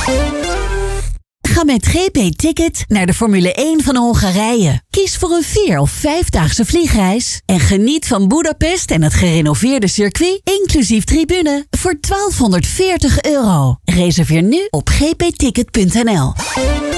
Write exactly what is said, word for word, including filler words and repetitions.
Ga met G P Ticket naar de Formule één van Hongarije. Kies voor een vier- of vijfdaagse vliegreis en geniet van Budapest en het gerenoveerde circuit, inclusief tribune, voor twaalfhonderdveertig euro. Reserveer nu op g p ticket punt n l.